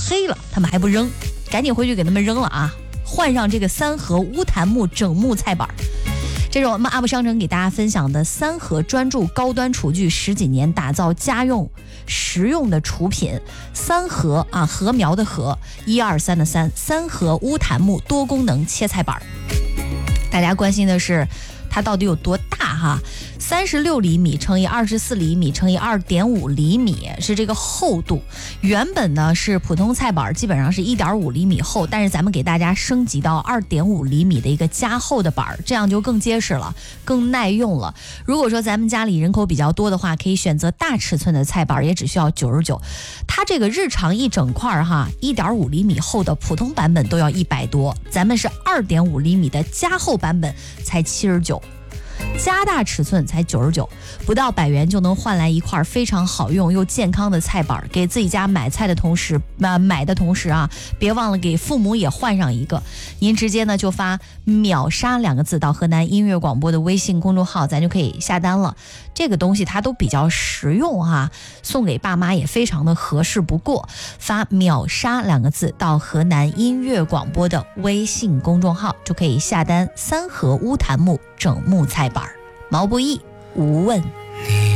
黑了，他们还不扔，赶紧回去给他们扔了啊！换上这个三和乌檀木整木菜板。这是我们阿布商城给大家分享的三和专注高端厨具10几年，打造家用实用的厨品。三和啊，禾苗的禾，123的3，三和乌檀木多功能切菜板。大家关心的是它到底有多大哈？36厘米乘以24厘米乘以2.5厘米是这个厚度。原本呢是普通菜板基本上是1.5厘米厚，但是咱们给大家升级到2.5厘米的一个加厚的板，这样就更结实了，更耐用了。如果说咱们家里人口比较多的话，可以选择大尺寸的菜板，也只需要99。它这个日常一整块哈，1.5厘米厚的普通版本都要100多，咱们是2.5厘米的加厚版本才79。加大尺寸才99，不到100元就能换来一块非常好用又健康的菜板。给自己家买的同时啊，别忘了给父母也换上一个。您直接呢就发秒杀2个字到河南音乐广播的微信公众号，咱就可以下单了。这个东西它都比较实用哈，送给爸妈也非常的合适不过。发秒杀2个字到河南音乐广播的微信公众号，就可以下单三和乌檀木整木菜板，毛不易无问。